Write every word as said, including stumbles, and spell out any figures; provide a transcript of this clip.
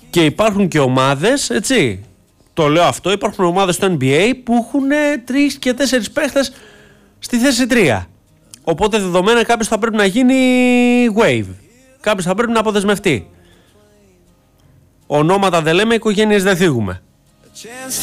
Και υπάρχουν και ομάδες, έτσι, το λέω αυτό, υπάρχουν ομάδες στο N B A που έχουν τρεις και τέσσερις παίχτες στη θέση τρία. Οπότε δεδομένα κάποιος θα πρέπει να γίνει wave. Κάποιος θα πρέπει να αποδεσμευτεί. Ονόματα δεν λέμε, οικογένειες δεν θίγουμε.